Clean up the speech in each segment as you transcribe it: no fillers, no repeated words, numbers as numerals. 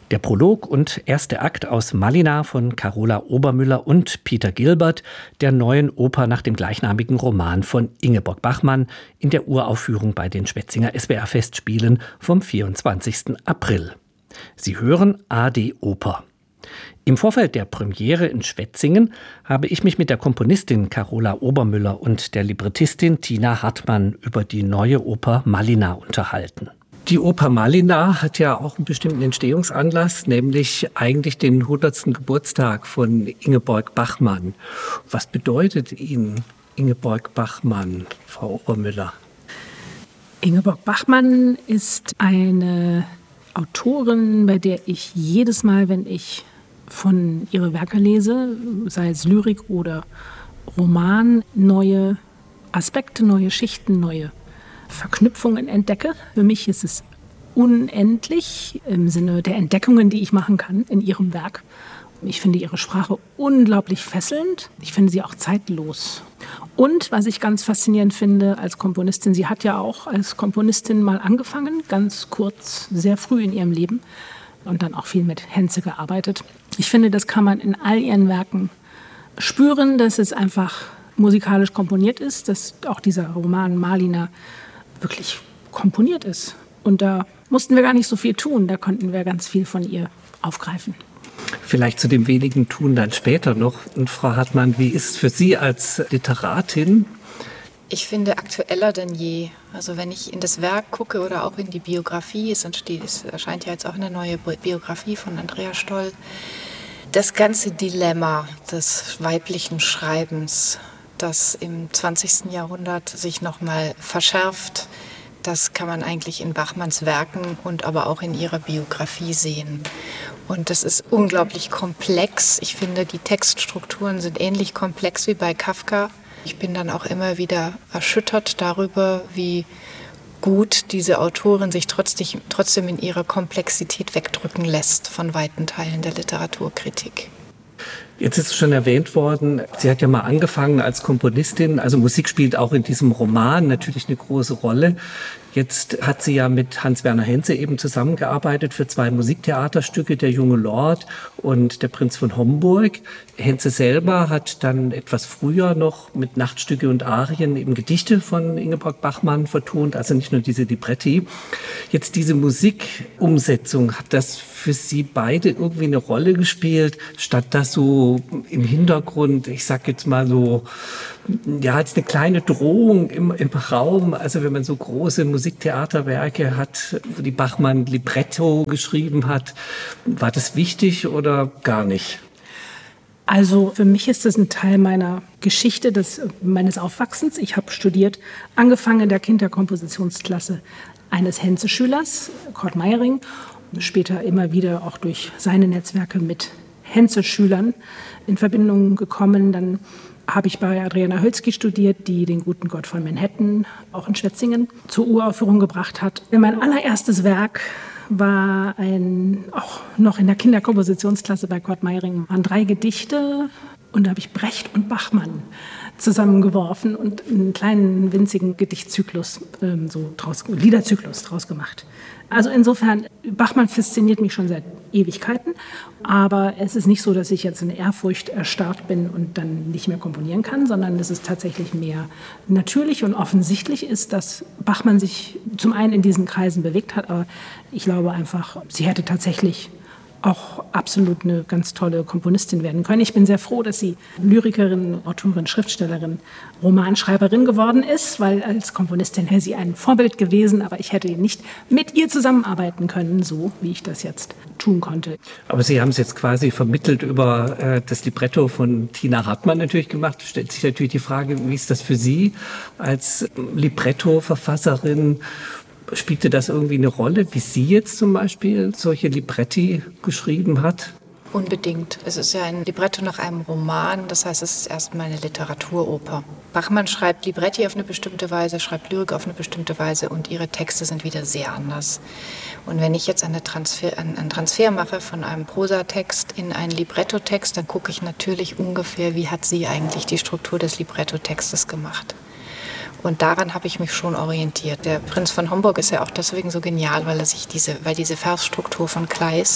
Der Prolog und erste Akt aus Malina von Carola Obermüller und Peter Gilbert, der neuen Oper nach dem gleichnamigen Roman von Ingeborg Bachmann in der Uraufführung bei den Schwetzinger SWR-Festspielen vom 24. April. Sie hören AD Oper. Im Vorfeld der Premiere in Schwetzingen habe ich mich mit der Komponistin Carola Obermüller und der Librettistin Tina Hartmann über die neue Oper Malina unterhalten. Die Oper Malina hat ja auch einen bestimmten Entstehungsanlass, nämlich eigentlich den 100. Geburtstag von Ingeborg Bachmann. Was bedeutet Ihnen Ingeborg Bachmann, Frau Obermüller? Ingeborg Bachmann ist eine Autorin, bei der ich jedes Mal, wenn ich von ihre Werke lese, sei es Lyrik oder Roman, neue Aspekte, neue Schichten, neue Verknüpfungen entdecke. Für mich ist es unendlich im Sinne der Entdeckungen, die ich machen kann in ihrem Werk. Ich finde ihre Sprache unglaublich fesselnd. Ich finde sie auch zeitlos. Und was ich ganz faszinierend finde als Komponistin, sie hat ja auch als Komponistin mal angefangen, ganz kurz, sehr früh in ihrem Leben und dann auch viel mit Henze gearbeitet. Ich finde, das kann man in all ihren Werken spüren, dass es einfach musikalisch komponiert ist, dass auch dieser Roman Malina wirklich komponiert ist. Und da mussten wir gar nicht so viel tun, da konnten wir ganz viel von ihr aufgreifen. Vielleicht zu dem wenigen Tun dann später noch. Und Frau Hartmann, wie ist es für Sie als Literatin? Ich finde aktueller denn je. Also wenn ich in das Werk gucke oder auch in die Biografie, es erscheint ja jetzt auch eine neue Biografie von Andrea Stoll, das ganze Dilemma des weiblichen Schreibens, das im 20. Jahrhundert sich nochmal verschärft, das kann man eigentlich in Bachmanns Werken und aber auch in ihrer Biografie sehen. Und das ist unglaublich komplex. Ich finde, die Textstrukturen sind ähnlich komplex wie bei Kafka. Ich bin dann auch immer wieder erschüttert darüber, wie gut diese Autorin sich trotzdem in ihrer Komplexität wegdrücken lässt von weiten Teilen der Literaturkritik. Jetzt ist es schon erwähnt worden, sie hat ja mal angefangen als Komponistin, also Musik spielt auch in diesem Roman natürlich eine große Rolle. Jetzt hat sie ja mit Hans-Werner Henze eben zusammengearbeitet für 2 Musiktheaterstücke, Der junge Lord und Der Prinz von Homburg. Henze selber hat dann etwas früher noch mit Nachtstücke und Arien eben Gedichte von Ingeborg Bachmann vertont, also nicht nur diese Libretti. Jetzt diese Musikumsetzung, hat das für Sie beide irgendwie eine Rolle gespielt, statt das so im Hintergrund, ich sag jetzt mal so, ja, als eine kleine Drohung im Raum, also wenn man so große Musiktheaterwerke hat, wo die Bachmann Libretto geschrieben hat, war das wichtig oder gar nicht? Also für mich ist das ein Teil meiner Geschichte, meines Aufwachsens. Ich habe studiert, angefangen in der Kinderkompositionsklasse eines Henze-Schülers, Kurt Meiring, und später immer wieder auch durch seine Netzwerke mit Henze-Schülern in Verbindung gekommen. Dann habe ich bei Adriana Hölzky studiert, die den guten Gott von Manhattan auch in Schwetzingen zur Uraufführung gebracht hat. Mein allererstes Werk war auch noch in der Kinderkompositionsklasse bei Kurt Meiring, waren 3 Gedichte und da habe ich Brecht und Bachmann zusammengeworfen und einen kleinen winzigen Gedichtzyklus, Liederzyklus draus gemacht. Also insofern, Bachmann fasziniert mich schon seit Ewigkeiten, aber es ist nicht so, dass ich jetzt in Ehrfurcht erstarrt bin und dann nicht mehr komponieren kann, sondern es ist tatsächlich mehr natürlich und offensichtlich ist, dass Bachmann sich zum einen in diesen Kreisen bewegt hat, aber ich glaube einfach, sie hätte tatsächlich auch absolut eine ganz tolle Komponistin werden können. Ich bin sehr froh, dass sie Lyrikerin, Autorin, Schriftstellerin, Romanschreiberin geworden ist, weil als Komponistin wäre sie ein Vorbild gewesen, aber ich hätte nicht mit ihr zusammenarbeiten können, so wie ich das jetzt tun konnte. Aber Sie haben es jetzt quasi vermittelt über das Libretto von Tina Hartmann natürlich gemacht. Stellt sich natürlich die Frage, wie ist das für Sie als Libretto-Verfasserin? Spielte das irgendwie eine Rolle, wie sie jetzt zum Beispiel solche Libretti geschrieben hat? Unbedingt. Es ist ja ein Libretto nach einem Roman, das heißt, es ist erstmal eine Literaturoper. Bachmann schreibt Libretti auf eine bestimmte Weise, schreibt Lyrik auf eine bestimmte Weise und ihre Texte sind wieder sehr anders. Und wenn ich jetzt einen Transfer mache von einem Prosatext in einen Librettotext, dann gucke ich natürlich ungefähr, wie hat sie eigentlich die Struktur des Librettotextes gemacht. Und daran habe ich mich schon orientiert. Der Prinz von Homburg ist ja auch deswegen so genial, weil diese Versstruktur von Kleist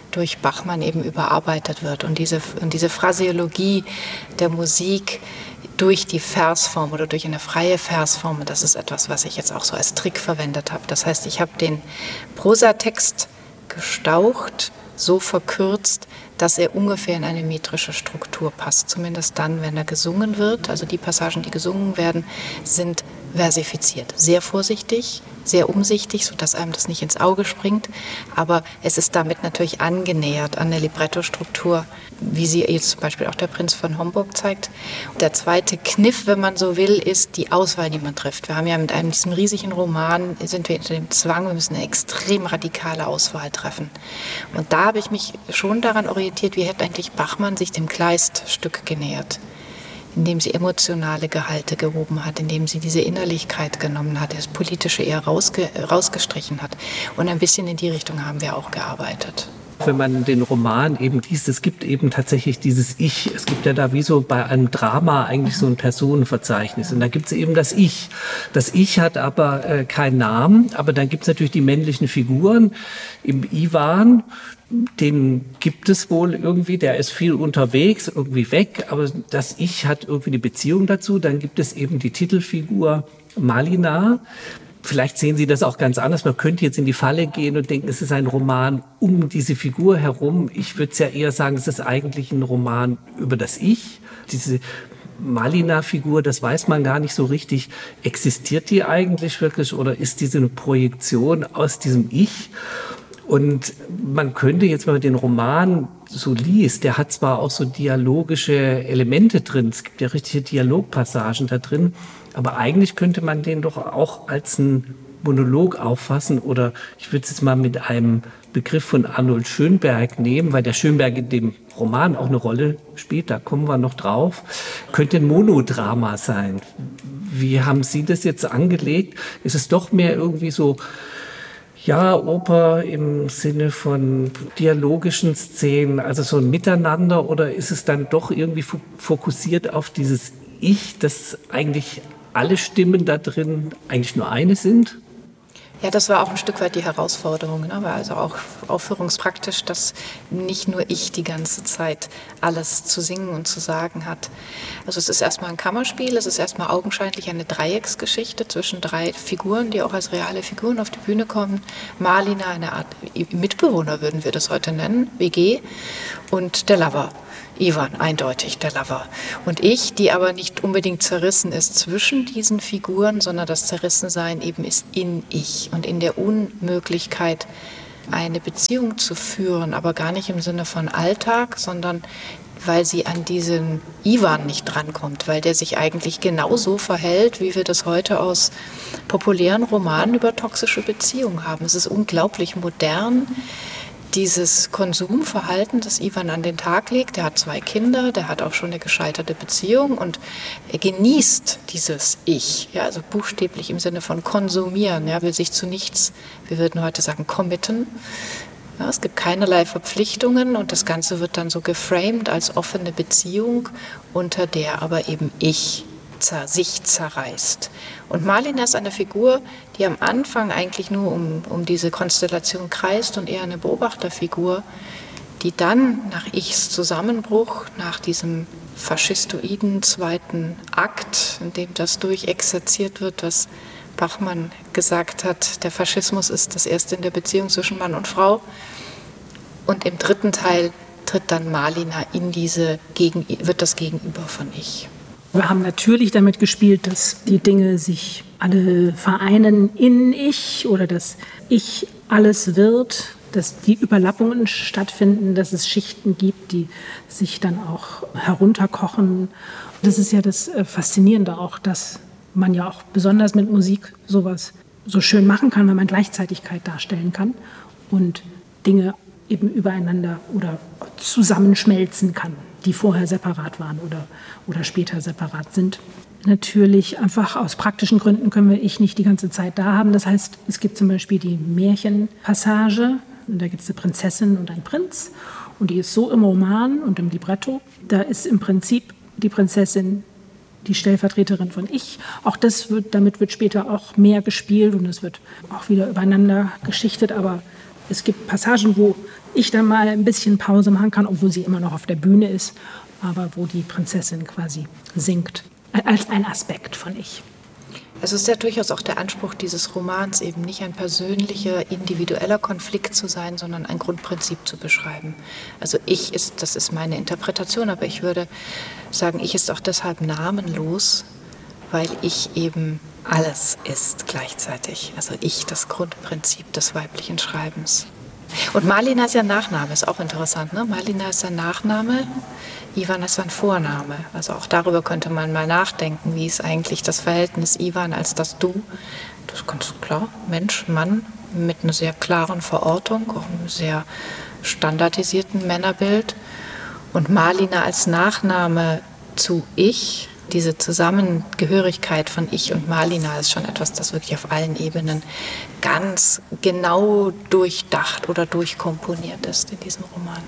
durch Bachmann eben überarbeitet wird. Und diese Phraseologie der Musik durch die Versform oder durch eine freie Versform, das ist etwas, was ich jetzt auch so als Trick verwendet habe. Das heißt, ich habe den Prosatext gestaucht, so verkürzt, dass er ungefähr in eine metrische Struktur passt. Zumindest dann, wenn er gesungen wird. Also die Passagen, die gesungen werden, sind versifiziert. Sehr vorsichtig, sehr umsichtig, sodass einem das nicht ins Auge springt. Aber es ist damit natürlich angenähert an der Libretto-Struktur, wie sie jetzt zum Beispiel auch der Prinz von Homburg zeigt. Der zweite Kniff, wenn man so will, ist die Auswahl, die man trifft. Wir haben ja mit diesem riesigen Roman, sind wir unter dem Zwang, wir müssen eine extrem radikale Auswahl treffen. Und da habe ich mich schon daran orientiert, wie hätte eigentlich Bachmann sich dem Kleist-Stück genähert, indem sie emotionale Gehalte gehoben hat, indem sie diese Innerlichkeit genommen hat, das Politische eher rausgestrichen hat. Und ein bisschen in die Richtung haben wir auch gearbeitet. Wenn man den Roman eben liest, es gibt eben tatsächlich dieses Ich. Es gibt ja da wie so bei einem Drama eigentlich so ein Personenverzeichnis. Und da gibt es eben das Ich. Das Ich hat aber keinen Namen. Aber dann gibt es natürlich die männlichen Figuren. Im Iwan, den gibt es wohl irgendwie, der ist viel unterwegs, irgendwie weg. Aber das Ich hat irgendwie eine Beziehung dazu. Dann gibt es eben die Titelfigur Malina. Vielleicht sehen Sie das auch ganz anders. Man könnte jetzt in die Falle gehen und denken, es ist ein Roman um diese Figur herum. Ich würde es ja eher sagen, es ist eigentlich ein Roman über das Ich. Diese Malina-Figur, das weiß man gar nicht so richtig. Existiert die eigentlich wirklich oder ist diese eine Projektion aus diesem Ich? Und man könnte jetzt, wenn man den Roman so liest, der hat zwar auch so dialogische Elemente drin, es gibt ja richtige Dialogpassagen da drin, aber eigentlich könnte man den doch auch als einen Monolog auffassen oder ich würde es jetzt mal mit einem Begriff von Arnold Schönberg nehmen, weil der Schönberg in dem Roman auch eine Rolle spielt, da kommen wir noch drauf, könnte ein Monodrama sein. Wie haben Sie das jetzt angelegt? Ist es doch mehr irgendwie so, ja, Oper im Sinne von dialogischen Szenen, also so ein Miteinander, oder ist es dann doch irgendwie fokussiert auf dieses Ich, dass eigentlich alle Stimmen da drin eigentlich nur eine sind? Ja, das war auch ein Stück weit die Herausforderung, ne? Weil also auch aufführungspraktisch, dass nicht nur ich die ganze Zeit alles zu singen und zu sagen hat. Also es ist erstmal ein Kammerspiel, es ist erstmal augenscheinlich eine Dreiecksgeschichte zwischen 3 Figuren, die auch als reale Figuren auf die Bühne kommen. Malina, eine Art Mitbewohner würden wir das heute nennen, WG, und der Lover. Iwan, eindeutig der Lover. Und ich, die aber nicht unbedingt zerrissen ist zwischen diesen Figuren, sondern das Zerrissensein eben ist in ich und in der Unmöglichkeit, eine Beziehung zu führen, aber gar nicht im Sinne von Alltag, sondern weil sie an diesen Iwan nicht drankommt, weil der sich eigentlich genauso verhält, wie wir das heute aus populären Romanen über toxische Beziehungen haben. Es ist unglaublich modern, dieses Konsumverhalten, das Iwan an den Tag legt. Der hat 2 Kinder, der hat auch schon eine gescheiterte Beziehung und er genießt dieses Ich, ja, also buchstäblich im Sinne von konsumieren, ja, will sich zu nichts, wir würden heute sagen, committen. Ja, es gibt keinerlei Verpflichtungen und das Ganze wird dann so geframed als offene Beziehung, unter der aber eben Ich sich zerreißt. Und Malina ist eine Figur, die am Anfang eigentlich nur um diese Konstellation kreist und eher eine Beobachterfigur, die dann nach Ichs Zusammenbruch, nach diesem faschistoiden 2. Akt, in dem das durchexerziert wird, was Bachmann gesagt hat, der Faschismus ist das Erste in der Beziehung zwischen Mann und Frau. Und im 3. Teil tritt dann Malina wird das Gegenüber von Ich. Wir haben natürlich damit gespielt, dass die Dinge sich alle vereinen in Ich oder dass Ich alles wird, dass die Überlappungen stattfinden, dass es Schichten gibt, die sich dann auch herunterkochen. Das ist ja das Faszinierende auch, dass man ja auch besonders mit Musik sowas so schön machen kann, weil man Gleichzeitigkeit darstellen kann und Dinge eben übereinander oder zusammenschmelzen kann, die vorher separat waren oder später separat sind. Natürlich einfach aus praktischen Gründen können wir Ich nicht die ganze Zeit da haben. Das heißt, es gibt zum Beispiel die Märchenpassage, und da gibt es eine Prinzessin und einen Prinz und die ist so im Roman und im Libretto. Da ist im Prinzip die Prinzessin die Stellvertreterin von Ich. Auch damit wird später auch mehr gespielt und es wird auch wieder übereinander geschichtet, aber Es gibt Passagen, wo ich dann mal ein bisschen Pause machen kann, obwohl sie immer noch auf der Bühne ist, aber wo die Prinzessin quasi singt, als ein Aspekt von Ich. Also es ist ja durchaus auch der Anspruch dieses Romans, eben nicht ein persönlicher, individueller Konflikt zu sein, sondern ein Grundprinzip zu beschreiben. Also das ist meine Interpretation, aber ich würde sagen, Ich ist auch deshalb namenlos, weil Ich eben alles ist gleichzeitig. Also Ich, das Grundprinzip des weiblichen Schreibens. Und Malina ist ja Nachname, ist auch interessant, ne? Malina ist ein Nachname, Ivan ist ein Vorname. Also auch darüber könnte man mal nachdenken, wie ist eigentlich das Verhältnis Ivan als das Du. Das ist ganz klar, Mensch, Mann, mit einer sehr klaren Verortung, auch einem sehr standardisierten Männerbild. Und Malina als Nachname zu Ich, diese Zusammengehörigkeit von Ich und Malina ist schon etwas, das wirklich auf allen Ebenen ganz genau durchdacht oder durchkomponiert ist in diesem Roman.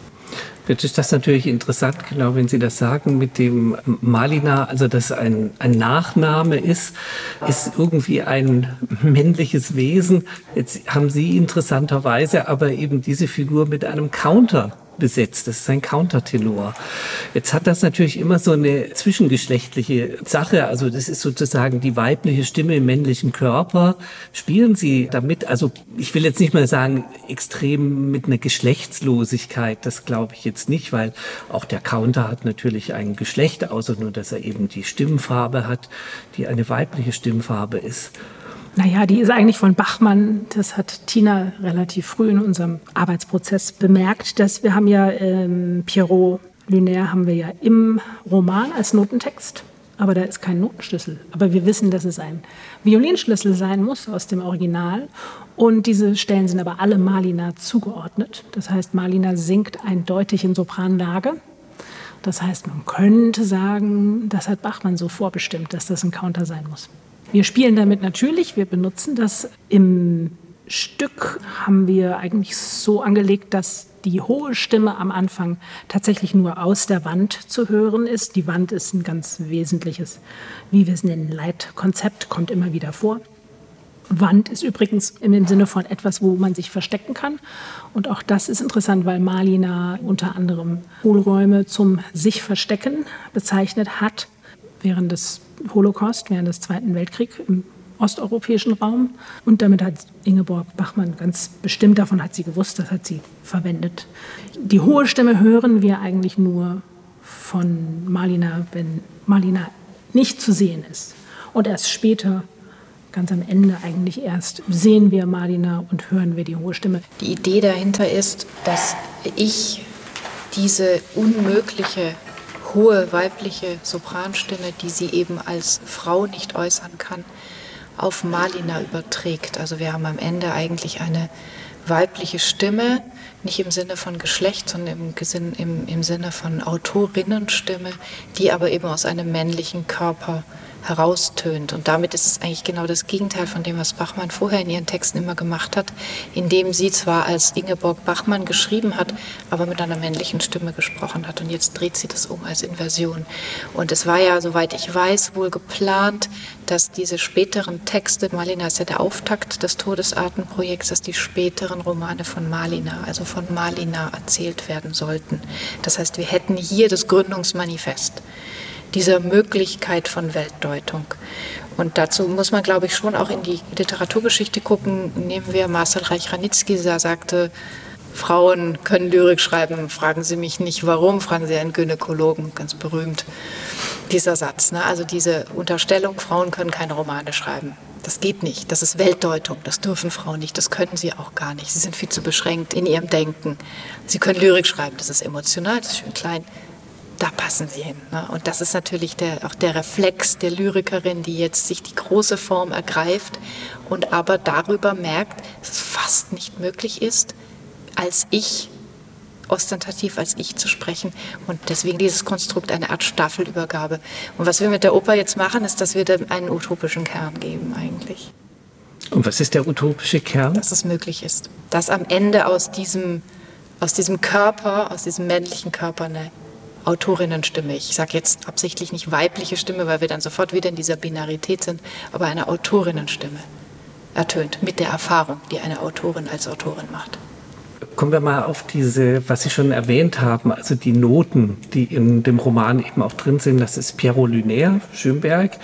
Jetzt ist das natürlich interessant, genau, wenn Sie das sagen, mit dem Malina, also dass ein Nachname ist irgendwie ein männliches Wesen. Jetzt haben Sie interessanterweise aber eben diese Figur mit einem Counter besetzt. Das ist ein Countertenor. Jetzt hat das natürlich immer so eine zwischengeschlechtliche Sache. Also das ist sozusagen die weibliche Stimme im männlichen Körper. Spielen Sie damit, also ich will jetzt nicht mal sagen, extrem mit einer Geschlechtslosigkeit. Das glaube ich jetzt nicht, weil auch der Counter hat natürlich ein Geschlecht, außer nur, dass er eben die Stimmfarbe hat, die eine weibliche Stimmfarbe ist. Naja, die ist eigentlich von Bachmann. Das hat Tina relativ früh in unserem Arbeitsprozess bemerkt, dass wir haben ja Pierrot Lunaire haben wir ja im Roman als Notentext, aber da ist kein Notenschlüssel. Aber wir wissen, dass es ein Violinschlüssel sein muss aus dem Original. Und diese Stellen sind aber alle Malina zugeordnet. Das heißt, Malina singt eindeutig in Sopranlage. Das heißt, man könnte sagen, das hat Bachmann so vorbestimmt, dass das ein Counter sein muss. Wir spielen damit natürlich, wir benutzen das. Im Stück haben wir eigentlich so angelegt, dass die hohe Stimme am Anfang tatsächlich nur aus der Wand zu hören ist. Die Wand ist ein ganz wesentliches, wie wir es nennen, Leitkonzept, kommt immer wieder vor. Wand ist übrigens im Sinne von etwas, wo man sich verstecken kann. Und auch das ist interessant, weil Malina unter anderem Hohlräume zum sich Verstecken bezeichnet hat während des Holocaust, während des Zweiten Weltkriegs im osteuropäischen Raum. Und damit hat Ingeborg Bachmann ganz bestimmt, davon hat sie gewusst, das hat sie verwendet. Die hohe Stimme hören wir eigentlich nur von Malina, wenn Malina nicht zu sehen ist. Und erst später, ganz am Ende eigentlich erst, sehen wir Malina und hören wir die hohe Stimme. Die Idee dahinter ist, dass ich diese unmögliche hohe weibliche Sopranstimme, die sie eben als Frau nicht äußern kann, auf Malina überträgt. Also wir haben am Ende eigentlich eine weibliche Stimme, nicht im Sinne von Geschlecht, sondern im Sinne von Autorinnenstimme, die aber eben aus einem männlichen Körper heraustönt. Und damit ist es eigentlich genau das Gegenteil von dem, was Bachmann vorher in ihren Texten immer gemacht hat, indem sie zwar als Ingeborg Bachmann geschrieben hat, aber mit einer männlichen Stimme gesprochen hat. Und jetzt dreht sie das um als Inversion. Und es war ja, soweit ich weiß, wohl geplant, dass diese späteren Texte, Malina ist ja der Auftakt des Todesartenprojekts, dass die späteren Romane von Malina, also von Malina erzählt werden sollten. Das heißt, wir hätten hier das Gründungsmanifest dieser Möglichkeit von Weltdeutung. Und dazu muss man, glaube ich, schon auch in die Literaturgeschichte gucken. Nehmen wir Marcel Reich-Ranitzky, der sagte, Frauen können Lyrik schreiben, fragen Sie mich nicht warum, fragen Sie einen Gynäkologen, ganz berühmt, dieser Satz. Ne? Also diese Unterstellung, Frauen können keine Romane schreiben. Das geht nicht, das ist Weltdeutung, das dürfen Frauen nicht, das können sie auch gar nicht. Sie sind viel zu beschränkt in ihrem Denken. Sie können Lyrik schreiben, das ist emotional, das ist schön klein. Da passen sie hin. Ne? Und das ist natürlich auch der Reflex der Lyrikerin, die jetzt sich die große Form ergreift und aber darüber merkt, dass es fast nicht möglich ist, als Ich, ostentativ als Ich zu sprechen. Und deswegen dieses Konstrukt, eine Art Staffelübergabe. Und was wir mit der Oper jetzt machen, ist, dass wir dem einen utopischen Kern geben eigentlich. Und was ist der utopische Kern? Dass es möglich ist. Dass am Ende aus diesem Körper, aus diesem männlichen Körper eine Autorinnenstimme. Ich sage jetzt absichtlich nicht weibliche Stimme, weil wir dann sofort wieder in dieser Binarität sind, aber eine Autorinnenstimme ertönt mit der Erfahrung, die eine Autorin als Autorin macht. Kommen wir mal auf diese, was Sie schon erwähnt haben, also die Noten, die in dem Roman eben auch drin sind. Das ist Pierrot Lunaire, Schönberg.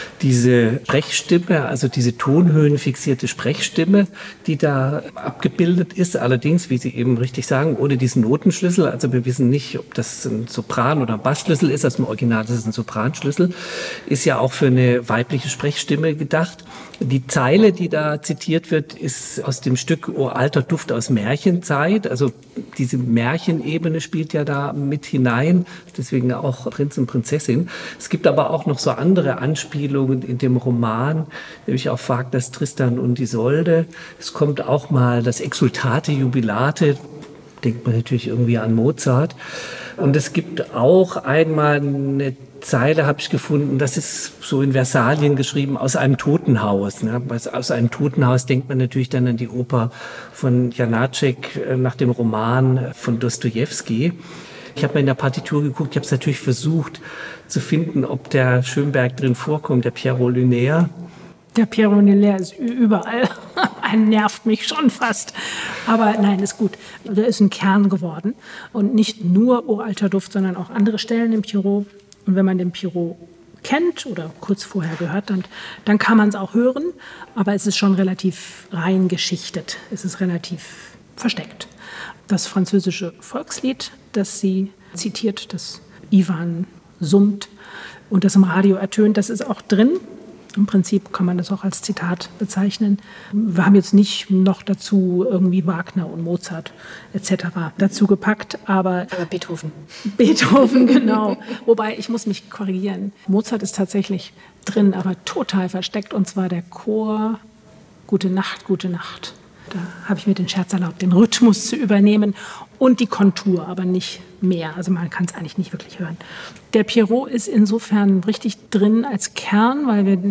Diese Sprechstimme, also diese tonhöhenfixierte Sprechstimme, die da abgebildet ist. Allerdings, wie Sie eben richtig sagen, ohne diesen Notenschlüssel. Also wir wissen nicht, ob das ein Sopran- oder ein Bassschlüssel ist. Also im Original ist es ein Sopranschlüssel. Ist ja auch für eine weibliche Sprechstimme gedacht. Die Zeile, die da zitiert wird, ist aus dem Stück O alter Duft aus Märchenzeit. Also diese Märchenebene spielt ja da mit hinein, deswegen auch Prinz und Prinzessin. Es gibt aber auch noch so andere Anspielungen in dem Roman, nämlich auf Wagners Tristan und Isolde. Es kommt auch mal das Exsultate Jubilate, denkt man natürlich irgendwie an Mozart. Und es gibt auch einmal eine Zeile, habe ich gefunden, das ist so in Versalien geschrieben, aus einem Totenhaus. Ne? Aus einem Totenhaus denkt man natürlich dann an die Oper von Janáček nach dem Roman von Dostojewski. Ich habe mal in der Partitur geguckt, ich habe es natürlich versucht zu finden, ob der Schönberg drin vorkommt, der Pierrot Lunaire. Der Pierrot Lunaire ist überall. Ein nervt mich schon fast. Aber nein, ist gut. Der ist ein Kern geworden. Und nicht nur O alter Duft, sondern auch andere Stellen im Pierrot. Und wenn man den Pierrot kennt oder kurz vorher gehört hat, dann kann man es auch hören. Aber es ist schon relativ rein geschichtet. Es ist relativ versteckt. Das französische Volkslied, das sie zitiert, das Ivan summt und das im Radio ertönt, das ist auch drin. Im Prinzip kann man das auch als Zitat bezeichnen. Wir haben jetzt nicht noch dazu irgendwie Wagner und Mozart etc. dazu gepackt, aber Beethoven. Beethoven, genau. Wobei, ich muss mich korrigieren. Mozart ist tatsächlich drin, aber total versteckt. Und zwar der Chor Gute Nacht, gute Nacht. Da habe ich mir den Scherz erlaubt, den Rhythmus zu übernehmen und die Kontur, aber nicht mehr. Also man kann es eigentlich nicht wirklich hören. Der Pierrot ist insofern richtig drin als Kern, weil wir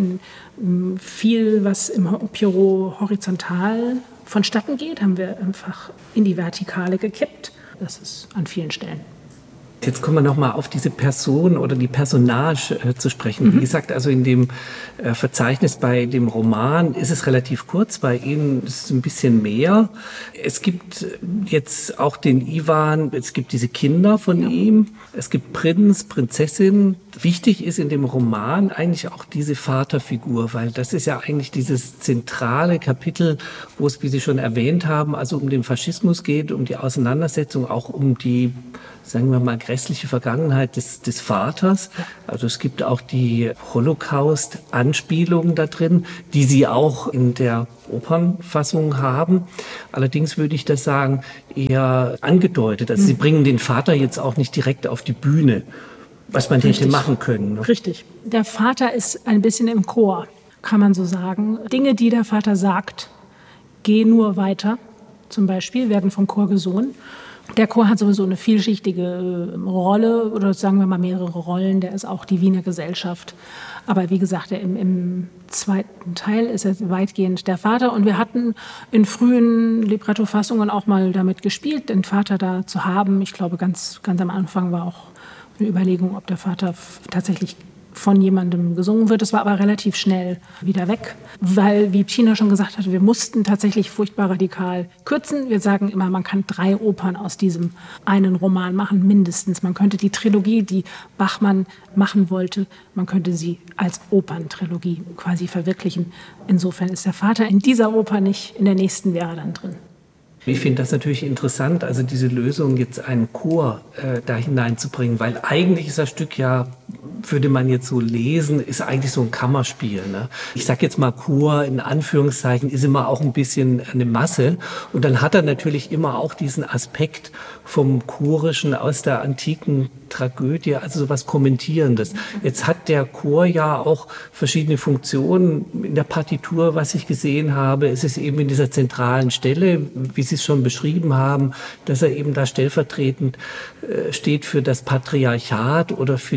viel, was im Pierrot horizontal vonstatten geht, haben wir einfach in die Vertikale gekippt. Das ist an vielen Stellen. Jetzt kommen wir nochmal auf diese Person oder die Personage zu sprechen. Wie gesagt, also in dem Verzeichnis bei dem Roman ist es relativ kurz, bei Ihnen ist es ein bisschen mehr. Es gibt jetzt auch den Ivan, es gibt diese Kinder von ihm, es gibt Prinz, Prinzessin. Wichtig ist in dem Roman eigentlich auch diese Vaterfigur, weil das ist ja eigentlich dieses zentrale Kapitel, wo es, wie Sie schon erwähnt haben, also um den Faschismus geht, um die Auseinandersetzung, auch um die, sagen wir mal, grässliche Vergangenheit des Vaters. Also es gibt auch die Holocaust-Anspielungen da drin, die Sie auch in der Opernfassung haben. Allerdings würde ich das sagen, eher angedeutet. Also Sie bringen den Vater jetzt auch nicht direkt auf die Bühne, was man hätte machen können. Ne? Richtig. Der Vater ist ein bisschen im Chor, kann man so sagen. Dinge, die der Vater sagt, geh nur weiter, zum Beispiel, werden vom Chor gesungen. Der Chor hat sowieso eine vielschichtige Rolle oder sagen wir mal mehrere Rollen. Der ist auch die Wiener Gesellschaft. Aber wie gesagt, im zweiten Teil ist er weitgehend der Vater. Und wir hatten in frühen Libretto-Fassungen auch mal damit gespielt, den Vater da zu haben. Ich glaube, ganz am Anfang war auch eine Überlegung, ob der Vater tatsächlich von jemandem gesungen wird. Das war aber relativ schnell wieder weg, weil, wie Pschina schon gesagt hatte, wir mussten tatsächlich furchtbar radikal kürzen. Wir sagen immer, man kann 3 Opern aus diesem einen Roman machen, mindestens. Man könnte die Trilogie, die Bachmann machen wollte, man könnte sie als Operntrilogie quasi verwirklichen. Insofern ist der Vater in dieser Oper nicht, in der nächsten wäre er dann drin. Ich finde das natürlich interessant, also diese Lösung, jetzt einen Chor da hineinzubringen, weil eigentlich ist das Stück ja, würde man jetzt so lesen, ist eigentlich so ein Kammerspiel. Ne? Ich sage jetzt mal Chor in Anführungszeichen, ist immer auch ein bisschen eine Masse. Und dann hat er natürlich immer auch diesen Aspekt vom Chorischen aus der antiken Tragödie, also sowas Kommentierendes. Jetzt hat der Chor ja auch verschiedene Funktionen in der Partitur, was ich gesehen habe. Es ist eben in dieser zentralen Stelle, wie Sie es schon beschrieben haben, dass er eben da stellvertretend steht für das Patriarchat oder für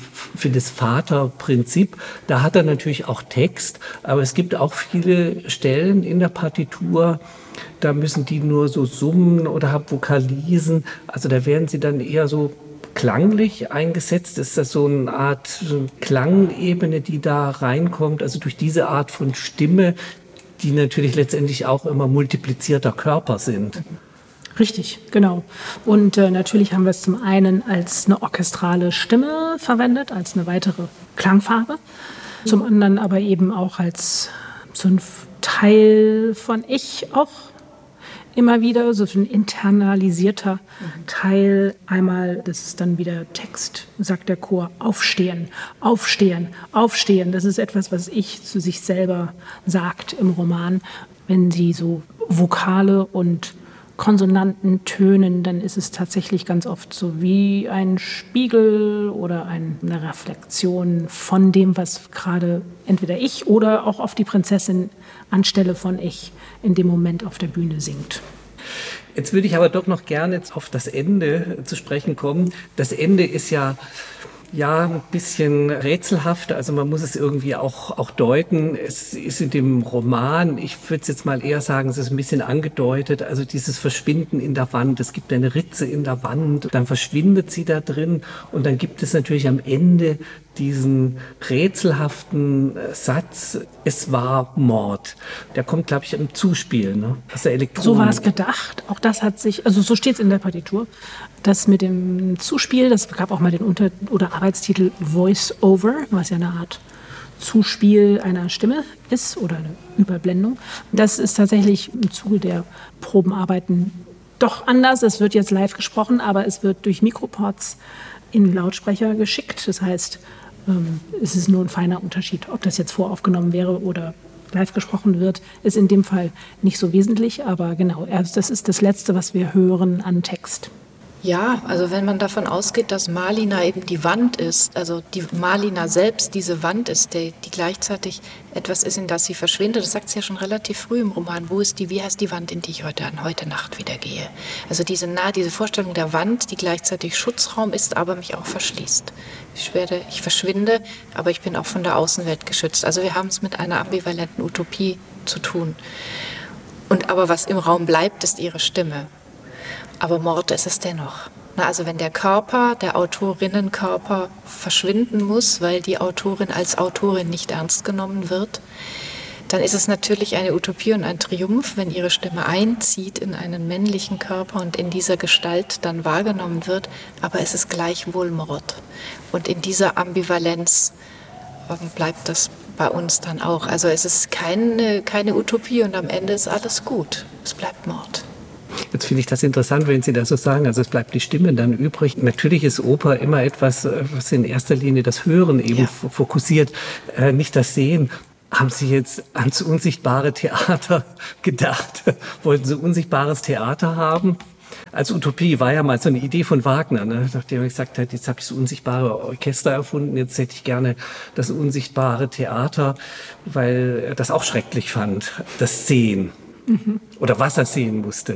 das Vaterprinzip. Da hat er natürlich auch Text, aber es gibt auch viele Stellen in der Partitur, da müssen die nur so summen oder haben Vokalisen. Also da werden sie dann eher so klanglich eingesetzt. Ist das so eine Art Klangebene, die da reinkommt? Also durch diese Art von Stimme, die natürlich letztendlich auch immer multiplizierter Körper sind. Richtig, genau. Und natürlich haben wir es zum einen als eine orchestrale Stimme verwendet, als eine weitere Klangfarbe. Zum anderen aber eben auch als so ein Teil von Ich auch immer wieder, so ein internalisierter Teil. Einmal, das ist dann wieder Text, sagt der Chor, aufstehen, aufstehen, aufstehen. Das ist etwas, was Ich zu sich selber sagt im Roman. Wenn sie so Vokale und Konsonanten tönen, dann ist es tatsächlich ganz oft so wie ein Spiegel oder eine Reflexion von dem, was gerade entweder ich oder auch oft die Prinzessin anstelle von ich in dem Moment auf der Bühne singt. Jetzt würde ich aber doch noch gerne jetzt auf das Ende zu sprechen kommen. Das Ende ist ja ein bisschen rätselhaft, also man muss es irgendwie auch deuten. Es ist in dem Roman, ich würde es jetzt mal eher sagen, es ist ein bisschen angedeutet, also dieses Verschwinden in der Wand. Es gibt eine Ritze in der Wand, dann verschwindet sie da drin und dann gibt es natürlich am Ende diesen rätselhaften Satz, es war Mord. Der kommt, glaube ich, im Zuspiel, ne? Aus der Elektronik. So war es gedacht. Auch das hat sich, also so steht es in der Partitur. Das mit dem Zuspiel, das gab auch mal den oder Arbeitstitel Voice-Over, was ja eine Art Zuspiel einer Stimme ist oder eine Überblendung. Das ist tatsächlich im Zuge der Probenarbeiten doch anders. Es wird jetzt live gesprochen, aber es wird durch Mikroports in Lautsprecher geschickt. Das heißt, es ist nur ein feiner Unterschied. Ob das jetzt voraufgenommen wäre oder live gesprochen wird, ist in dem Fall nicht so wesentlich. Aber genau, das ist das Letzte, was wir hören an Text. Ja, also wenn man davon ausgeht, dass Malina eben die Wand ist, also die Malina selbst diese Wand ist, die gleichzeitig etwas ist, in das sie verschwindet, das sagt sie ja schon relativ früh im Roman, wie heißt die Wand, in die ich heute Nacht wieder gehe. Also diese Vorstellung der Wand, die gleichzeitig Schutzraum ist, aber mich auch verschließt. Ich verschwinde, aber ich bin auch von der Außenwelt geschützt. Also wir haben es mit einer ambivalenten Utopie zu tun. Aber was im Raum bleibt, ist ihre Stimme. Aber Mord ist es dennoch. Also wenn der Autorinnenkörper verschwinden muss, weil die Autorin als Autorin nicht ernst genommen wird, dann ist es natürlich eine Utopie und ein Triumph, wenn ihre Stimme einzieht in einen männlichen Körper und in dieser Gestalt dann wahrgenommen wird. Aber es ist gleichwohl Mord. Und in dieser Ambivalenz bleibt das bei uns dann auch. Also es ist keine Utopie und am Ende ist alles gut. Es bleibt Mord. Jetzt finde ich das interessant, wenn Sie das so sagen. Also es bleibt die Stimme dann übrig. Natürlich ist Oper immer etwas, was in erster Linie das Hören eben fokussiert, nicht das Sehen. Haben Sie jetzt ans unsichtbare Theater gedacht? Wollten Sie unsichtbares Theater haben? Als Utopie war ja mal so eine Idee von Wagner, ne? Nachdem er gesagt hat, jetzt habe ich das unsichtbare Orchester erfunden, jetzt hätte ich gerne das unsichtbare Theater, weil er das auch schrecklich fand, das Sehen. Oder was er sehen musste.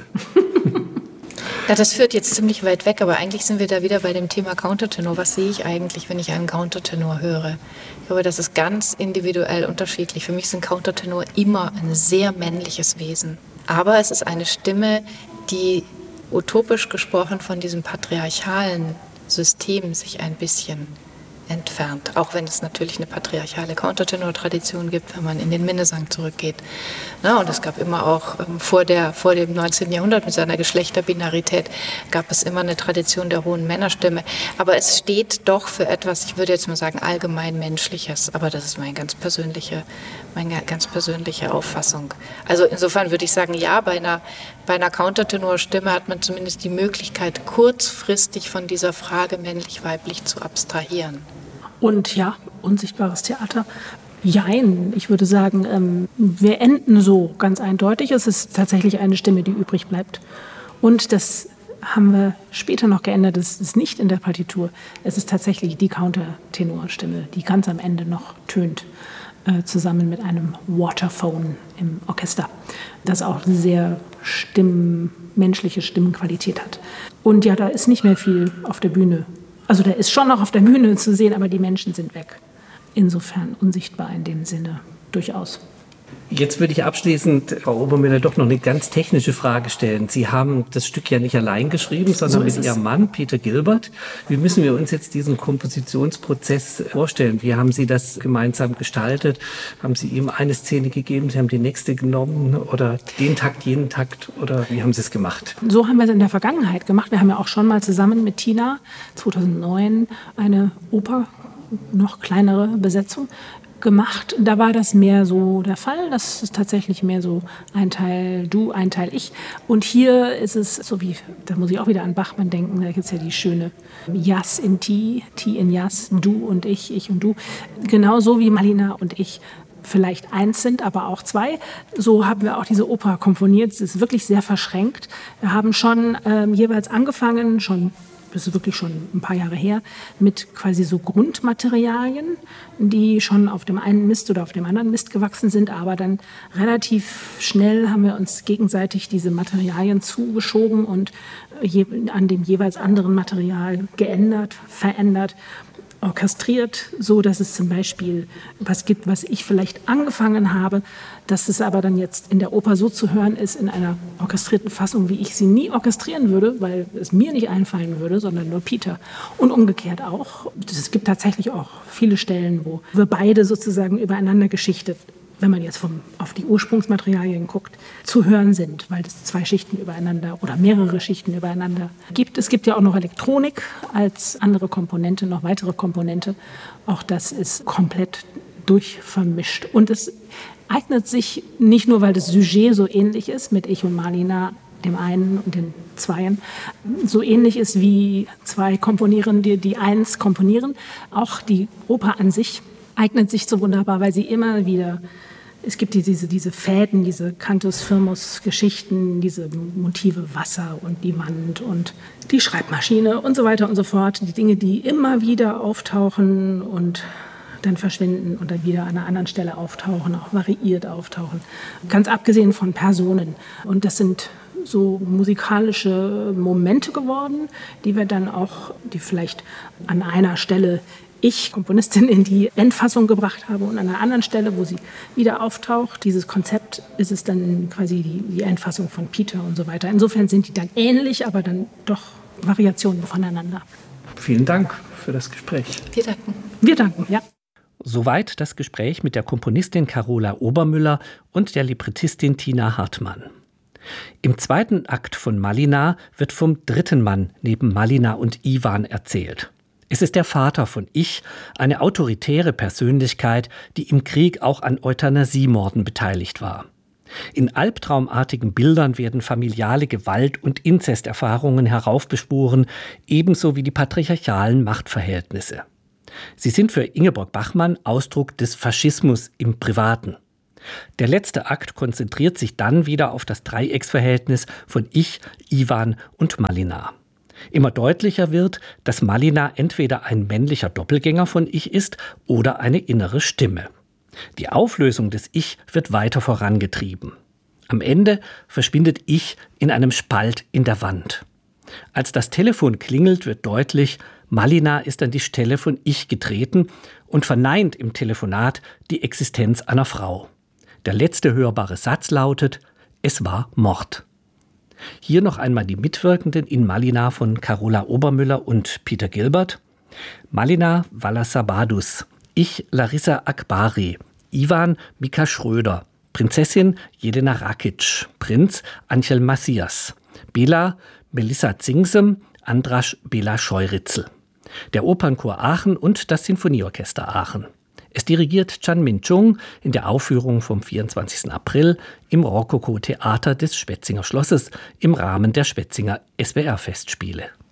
Ja, das führt jetzt ziemlich weit weg, aber eigentlich sind wir da wieder bei dem Thema Countertenor. Was sehe ich eigentlich, wenn ich einen Countertenor höre? Ich glaube, das ist ganz individuell unterschiedlich. Für mich sind Countertenor immer ein sehr männliches Wesen. Aber es ist eine Stimme, die utopisch gesprochen von diesem patriarchalen System sich ein bisschen entfernt. Auch wenn es natürlich eine patriarchale Countertenor-Tradition gibt, wenn man in den Minnesang zurückgeht. Na, und es gab immer auch vor dem 19. Jahrhundert mit seiner Geschlechterbinarität gab es immer eine Tradition der hohen Männerstimme. Aber es steht doch für etwas, ich würde jetzt mal sagen, allgemein Menschliches. Aber das ist meine ganz persönliche Auffassung. Also insofern würde ich sagen, ja, bei einer Countertenor-Stimme hat man zumindest die Möglichkeit, kurzfristig von dieser Frage männlich-weiblich zu abstrahieren. Und ja, unsichtbares Theater. Jein, ich würde sagen, wir enden so ganz eindeutig. Es ist tatsächlich eine Stimme, die übrig bleibt. Und das haben wir später noch geändert. Das ist nicht in der Partitur. Es ist tatsächlich die Countertenorstimme, die ganz am Ende noch tönt, zusammen mit einem Waterphone im Orchester, das auch eine sehr menschliche Stimmenqualität hat. Und ja, da ist nicht mehr viel auf der Bühne. Also der ist schon noch auf der Bühne zu sehen, aber die Menschen sind weg. Insofern unsichtbar in dem Sinne durchaus. Jetzt würde ich abschließend, Frau Obermüller, doch noch eine ganz technische Frage stellen. Sie haben das Stück ja nicht allein geschrieben, sondern mit Ihrem Mann, Peter Gilbert. Wie müssen wir uns jetzt diesen Kompositionsprozess vorstellen? Wie haben Sie das gemeinsam gestaltet? Haben Sie ihm eine Szene gegeben, Sie haben die nächste genommen oder den Takt, jenen Takt, oder wie haben Sie es gemacht? So haben wir es in der Vergangenheit gemacht. Wir haben ja auch schon mal zusammen mit Tina 2009 eine Oper, noch kleinere Besetzung, gemacht. Da war das mehr so der Fall. Das ist tatsächlich mehr so ein Teil du, ein Teil ich. Und hier ist es so wie, da muss ich auch wieder an Bachmann denken, da gibt es ja die schöne Jas in Ti, Ti in Jas, du und ich und du. Genauso wie Malina und ich vielleicht eins sind, aber auch zwei. So haben wir auch diese Oper komponiert. Es ist wirklich sehr verschränkt. Wir haben schon jeweils angefangen, das ist wirklich schon ein paar Jahre her, mit quasi so Grundmaterialien, die schon auf dem einen Mist oder auf dem anderen Mist gewachsen sind. Aber dann relativ schnell haben wir uns gegenseitig diese Materialien zugeschoben und an dem jeweils anderen Material geändert, verändert, orchestriert, so dass es zum Beispiel was gibt, was ich vielleicht angefangen habe, dass es aber dann jetzt in der Oper so zu hören ist, in einer orchestrierten Fassung, wie ich sie nie orchestrieren würde, weil es mir nicht einfallen würde, sondern nur Peter. Und umgekehrt auch. Es gibt tatsächlich auch viele Stellen, wo wir beide sozusagen übereinander geschichtet, wenn man jetzt auf die Ursprungsmaterialien guckt, zu hören sind, weil es 2 Schichten übereinander oder mehrere Schichten übereinander gibt. Es gibt ja auch noch Elektronik als andere Komponente, noch weitere Komponente. Auch das ist komplett durchvermischt. Und es eignet sich nicht nur, weil das Sujet so ähnlich ist mit Ich und Malina, dem einen und den Zweien, so ähnlich ist wie 2 Komponierende, die eins komponieren. Auch die Oper an sich eignet sich so wunderbar, weil sie immer wieder, es gibt diese Fäden, diese Cantus-Firmus-Geschichten, diese Motive Wasser und die Wand und die Schreibmaschine und so weiter und so fort. Die Dinge, die immer wieder auftauchen und dann verschwinden und dann wieder an einer anderen Stelle auftauchen, auch variiert auftauchen. Ganz abgesehen von Personen. Und das sind so musikalische Momente geworden, die wir dann auch, die vielleicht an einer Stelle ich, Komponistin, in die Endfassung gebracht habe und an einer anderen Stelle, wo sie wieder auftaucht. Dieses Konzept ist es dann quasi die Endfassung von Peter und so weiter. Insofern sind die dann ähnlich, aber dann doch Variationen voneinander. Vielen Dank für das Gespräch. Wir danken. Wir danken, ja. Soweit das Gespräch mit der Komponistin Carola Obermüller und der Librettistin Tina Hartmann. Im 2. Akt von Malina wird vom 3. Mann neben Malina und Iwan erzählt. Es ist der Vater von Ich, eine autoritäre Persönlichkeit, die im Krieg auch an Euthanasiemorden beteiligt war. In albtraumartigen Bildern werden familiale Gewalt- und Inzesterfahrungen heraufbeschworen, ebenso wie die patriarchalen Machtverhältnisse. Sie sind für Ingeborg Bachmann Ausdruck des Faschismus im Privaten. Der letzte Akt konzentriert sich dann wieder auf das Dreiecksverhältnis von Ich, Iwan und Malina. Immer deutlicher wird, dass Malina entweder ein männlicher Doppelgänger von Ich ist oder eine innere Stimme. Die Auflösung des Ich wird weiter vorangetrieben. Am Ende verschwindet Ich in einem Spalt in der Wand. Als das Telefon klingelt, wird deutlich, Malina ist an die Stelle von Ich getreten und verneint im Telefonat die Existenz einer Frau. Der letzte hörbare Satz lautet: Es war Mord. Hier noch einmal die Mitwirkenden in Malina von Carola Obermüller und Peter Gilbert. Malina Valasabadus, Ich Larissa Akbari, Iwan Mika Schröder, Prinzessin Jelena Rakic, Prinz Angel Macias, Bela Melissa Zingsem, Andras Bela Scheuritzel. Der Opernchor Aachen und das Sinfonieorchester Aachen. Es dirigiert Chan Min-chung in der Aufführung vom 24. April im Rokoko-Theater des Schwetzinger Schlosses im Rahmen der Schwetzinger SWR-Festspiele.